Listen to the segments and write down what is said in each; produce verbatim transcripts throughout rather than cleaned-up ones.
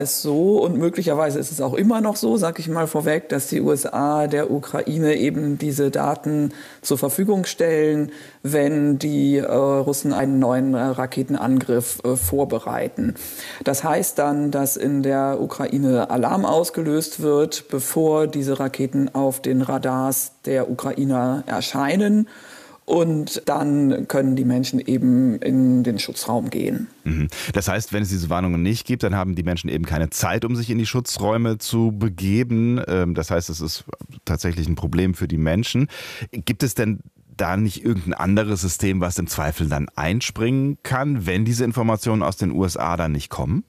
Es so und möglicherweise ist es auch immer noch so, sage ich mal vorweg, dass die U S A der Ukraine eben diese Daten zur Verfügung stellen, wenn die äh, Russen einen neuen äh, Raketenangriff äh, vorbereiten. Das heißt dann, dass in der Ukraine Alarm ausgelöst wird, bevor diese Raketen auf den Radars der Ukrainer erscheinen. Und dann können die Menschen eben in den Schutzraum gehen. Das heißt, wenn es diese Warnungen nicht gibt, dann haben die Menschen eben keine Zeit, um sich in die Schutzräume zu begeben. Das heißt, es ist tatsächlich ein Problem für die Menschen. Gibt es denn da nicht irgendein anderes System, was im Zweifel dann einspringen kann, wenn diese Informationen aus den U S A dann nicht kommen?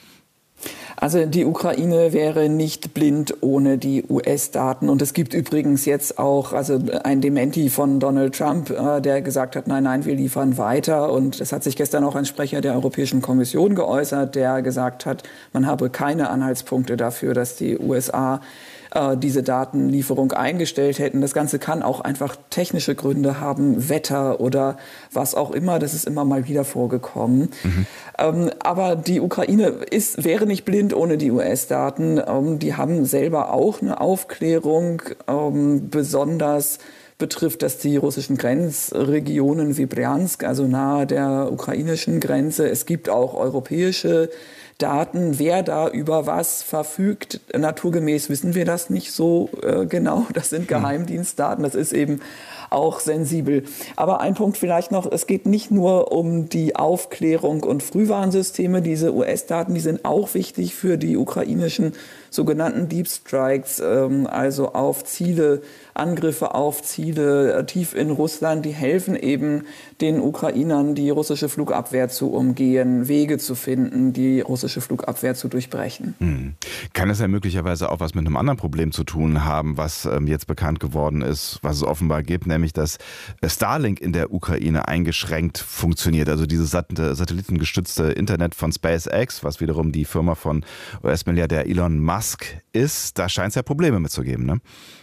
Also die Ukraine wäre nicht blind ohne die U S-Daten. Und es gibt übrigens jetzt auch also ein Dementi von Donald Trump, äh, der gesagt hat, nein, nein, wir liefern weiter. Und es hat sich gestern auch ein Sprecher der Europäischen Kommission geäußert, der gesagt hat, man habe keine Anhaltspunkte dafür, dass die U S A äh, diese Datenlieferung eingestellt hätten. Das Ganze kann auch einfach technische Gründe haben, Wetter oder was auch immer. Das ist immer mal wieder vorgekommen. Mhm. Ähm, aber die Ukraine ist, wäre nicht blind ohne die U S-Daten. Ähm, die haben selber auch eine Aufklärung, ähm, besonders betrifft das die russischen Grenzregionen wie Bryansk, also nahe der ukrainischen Grenze. Es gibt auch europäische Daten, wer da über was verfügt. Naturgemäß wissen wir das nicht so äh, genau. Das sind Geheimdienstdaten, das ist eben auch sensibel. Aber ein Punkt vielleicht noch, es geht nicht nur um die Aufklärung und Frühwarnsysteme. Diese U S-Daten, die sind auch wichtig für die ukrainischen sogenannten Deep Strikes, ähm, also auf Ziele, Angriffe auf Ziele äh, tief in Russland. Die helfen eben den Ukrainern, die russische Flugabwehr zu umgehen, Wege zu finden, die russische Flugabwehr zu durchbrechen. Hm. Kann es ja möglicherweise auch was mit einem anderen Problem zu tun haben, was ähm, jetzt bekannt geworden ist, was es offenbar gibt, nämlich dass Starlink in der Ukraine eingeschränkt funktioniert. Also dieses sat- satellitengestützte Internet von SpaceX, was wiederum die Firma von U S-Milliardär Elon Musk ist. Da scheint es ja Probleme mitzugeben, ne?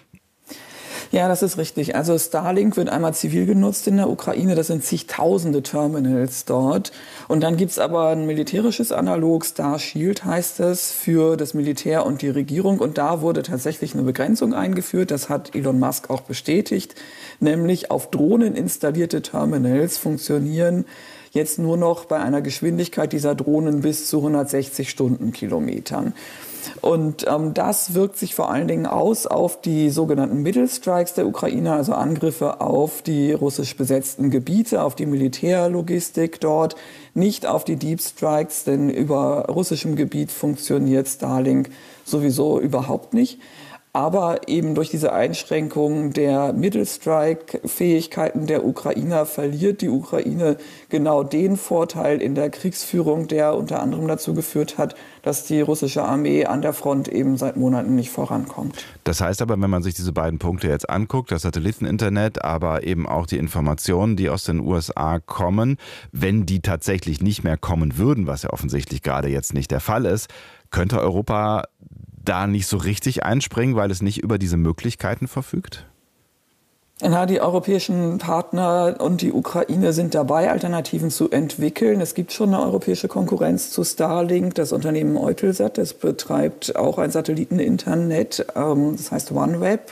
Ja, das ist richtig. Also Starlink wird einmal zivil genutzt in der Ukraine. Das sind zigtausende Terminals dort. Und dann gibt's aber ein militärisches Analog, Starshield heißt es, für das Militär und die Regierung. Und da wurde tatsächlich eine Begrenzung eingeführt. Das hat Elon Musk auch bestätigt. Nämlich auf Drohnen installierte Terminals funktionieren jetzt nur noch bei einer Geschwindigkeit dieser Drohnen bis zu hundertsechzig Stundenkilometern. Und ähm, das wirkt sich vor allen Dingen aus auf die sogenannten Middle Strikes der Ukraine, also Angriffe auf die russisch besetzten Gebiete, auf die Militärlogistik dort, nicht auf die Deep Strikes, denn über russischem Gebiet funktioniert Starlink sowieso überhaupt nicht. Aber eben durch diese Einschränkung der Middle-Strike-Fähigkeiten der Ukrainer verliert die Ukraine genau den Vorteil in der Kriegsführung, der unter anderem dazu geführt hat, dass die russische Armee an der Front eben seit Monaten nicht vorankommt. Das heißt aber, wenn man sich diese beiden Punkte jetzt anguckt, das Satelliteninternet, aber eben auch die Informationen, die aus den U S A kommen, wenn die tatsächlich nicht mehr kommen würden, was ja offensichtlich gerade jetzt nicht der Fall ist, könnte Europa da nicht so richtig einspringen, weil es nicht über diese Möglichkeiten verfügt? Ja, die europäischen Partner und die Ukraine sind dabei, Alternativen zu entwickeln. Es gibt schon eine europäische Konkurrenz zu Starlink. Das Unternehmen Eutelsat, das betreibt auch ein Satelliteninternet, das heißt OneWeb.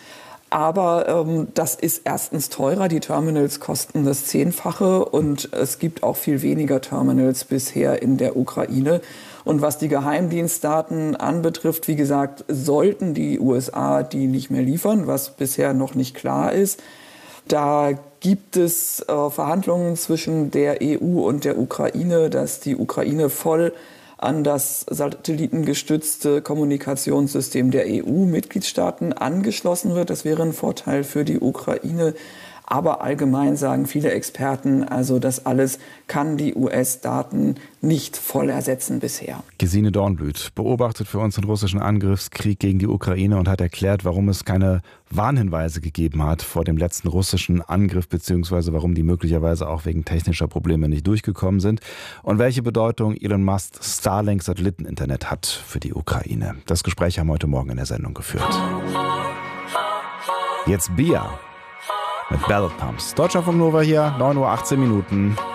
Aber ähm, das ist erstens teurer. Die Terminals kosten das Zehnfache und es gibt auch viel weniger Terminals bisher in der Ukraine. Und was die Geheimdienstdaten anbetrifft, wie gesagt, sollten die U S A die nicht mehr liefern, was bisher noch nicht klar ist. Da gibt es äh, Verhandlungen zwischen der E U und der Ukraine, dass die Ukraine voll an das satellitengestützte Kommunikationssystem der E U-Mitgliedstaaten angeschlossen wird. Das wäre ein Vorteil für die Ukraine. Aber allgemein sagen viele Experten, also das alles kann die U S-Daten nicht voll ersetzen bisher. Gesine Dornblüt beobachtet für uns den russischen Angriffskrieg gegen die Ukraine und hat erklärt, warum es keine Warnhinweise gegeben hat vor dem letzten russischen Angriff, beziehungsweise warum die möglicherweise auch wegen technischer Probleme nicht durchgekommen sind und welche Bedeutung Elon Musk Starlink Satelliteninternet hat für die Ukraine. Das Gespräch haben wir heute Morgen in der Sendung geführt. Jetzt Bia mit Ballad Pumps. Deutschlandfunk Nova hier, neun Uhr achtzehn Minuten.